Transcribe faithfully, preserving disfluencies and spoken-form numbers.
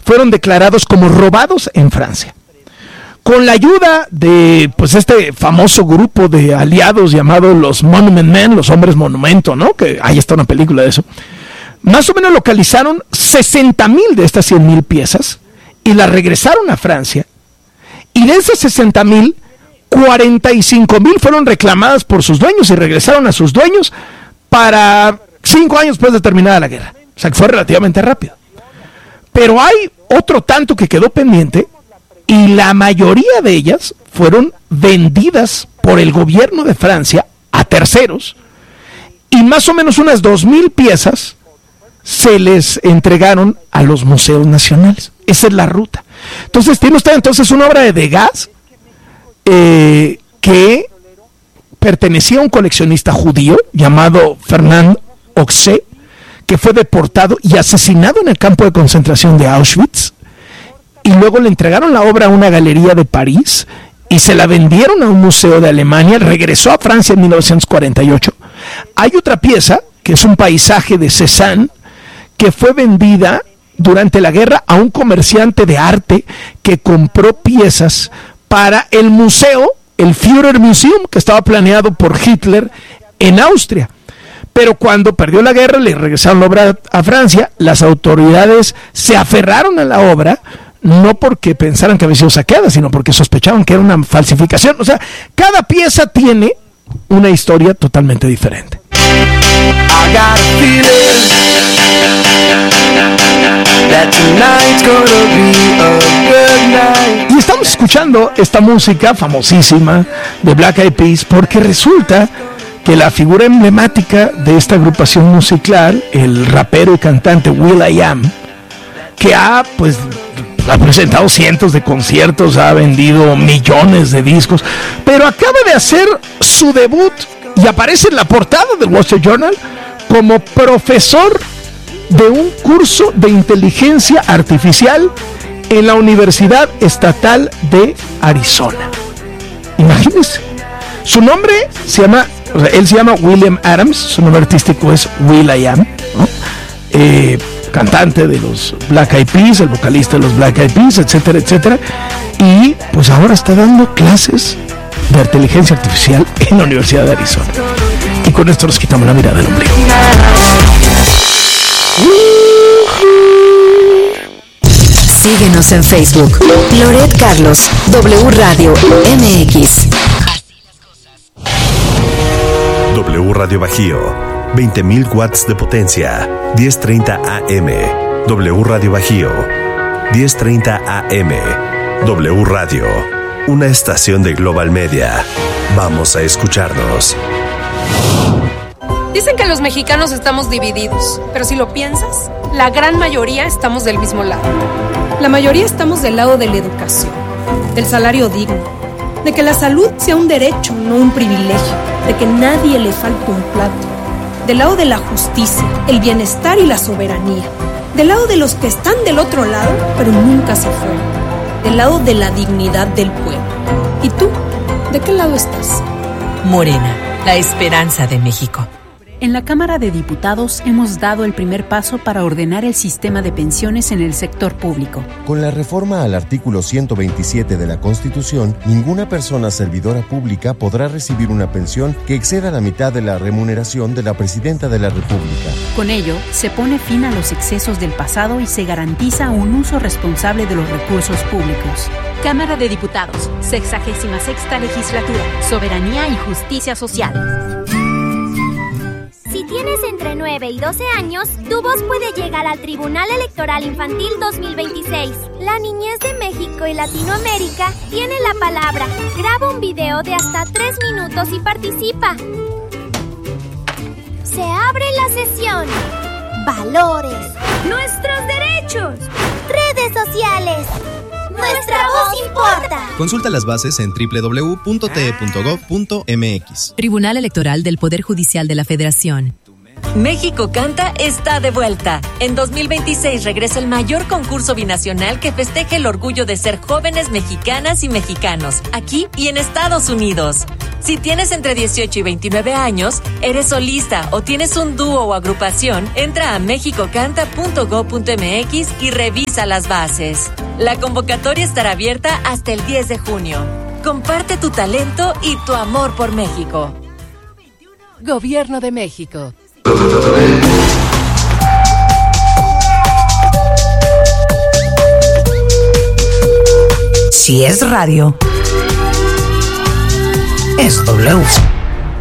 fueron declarados como robados en Francia. Con la ayuda de pues este famoso grupo de aliados llamado los Monument Men, los hombres monumento, ¿no? Que ahí está una película de eso. Más o menos localizaron sesenta mil de estas cien mil piezas y las regresaron a Francia. Y de esas sesenta mil, cuarenta y cinco mil fueron reclamadas por sus dueños y regresaron a sus dueños para cinco años después de terminada la guerra. O sea que fue relativamente rápido. Pero hay otro tanto que quedó pendiente y la mayoría de ellas fueron vendidas por el gobierno de Francia a terceros y más o menos unas dos mil piezas se les entregaron a los museos nacionales. Esa es la ruta. Entonces tiene usted entonces una obra de Degas eh, que pertenecía a un coleccionista judío llamado Fernand Oxé, que fue deportado y asesinado en el campo de concentración de Auschwitz, y luego le entregaron la obra a una galería de París y se la vendieron a un museo de Alemania. Regresó a Francia en mil novecientos cuarenta y ocho. Hay otra pieza que es un paisaje de Cézanne que fue vendida durante la guerra a un comerciante de arte que compró piezas para el museo, el Führermuseum, que estaba planeado por Hitler en Austria. Pero cuando perdió la guerra, le regresaron la obra a Francia. Las autoridades se aferraron a la obra, no porque pensaran que había sido saqueada, sino porque sospechaban que era una falsificación. O sea, cada pieza tiene una historia totalmente diferente. I got a feeling that tonight's gonna be a good night. Y estamos escuchando esta música famosísima de Black Eyed Peas porque resulta que la figura emblemática de esta agrupación musical, el rapero y cantante will.i.am, que ha pues ha presentado cientos de conciertos, ha vendido millones de discos, pero acaba de hacer su debut y aparece en la portada del Wall Street Journal como profesor de un curso de inteligencia artificial en la Universidad Estatal de Arizona. Imagínense. Su nombre se llama, o sea, él se llama William Adams, su nombre artístico es will.i.am, ¿no? Eh, cantante de los Black Eyed Peas, el vocalista de los Black Eyed Peas, etcétera, etcétera. Y pues ahora está dando clases de inteligencia artificial en la Universidad de Arizona. Y con esto nos quitamos la mirada del ombligo. Síguenos en Facebook. Loret Carlos, W Radio M X. W Radio Bajío, veinte mil watts de potencia, diez treinta A M. W Radio Bajío, diez treinta A M. W Radio, una estación de Global Media. Vamos a escucharnos. Dicen que los mexicanos estamos divididos, pero si lo piensas, la gran mayoría estamos del mismo lado. La mayoría estamos del lado de la educación, del salario digno, de que la salud sea un derecho, no un privilegio, de que nadie le falte un plato, del lado de la justicia, el bienestar y la soberanía, del lado de los que están del otro lado, pero nunca se fueron, del lado de la dignidad del pueblo. ¿Y tú? ¿De qué lado estás? Morena, la esperanza de México. En la Cámara de Diputados hemos dado el primer paso para ordenar el sistema de pensiones en el sector público. Con la reforma al artículo ciento veintisiete de la Constitución, ninguna persona servidora pública podrá recibir una pensión que exceda la mitad de la remuneración de la Presidenta de la República. Con ello, se pone fin a los excesos del pasado y se garantiza un uso responsable de los recursos públicos. Cámara de Diputados, sexagésima sexta legislatura, soberanía y justicia social. Si tienes entre nueve y doce años, tu voz puede llegar al Tribunal Electoral Infantil dos mil veintiséis. La niñez de México y Latinoamérica tiene la palabra. Graba un video de hasta tres minutos y participa. Se abre la sesión. Valores. Nuestros derechos. Redes sociales. Nuestra voz importa. Consulta las bases en doble u doble u doble u punto t e punto gov punto m x. Tribunal Electoral del Poder Judicial de la Federación. México Canta está de vuelta. En dos mil veintiséis regresa el mayor concurso binacional que festeja el orgullo de ser jóvenes mexicanas y mexicanos, aquí y en Estados Unidos. Si tienes entre dieciocho y veintinueve años, eres solista o tienes un dúo o agrupación, entra a mexicocanta punto gob punto mx y revisa las bases. La convocatoria estará abierta hasta el diez de junio. Comparte tu talento y tu amor por México. Gobierno de México. Si es radio, es W.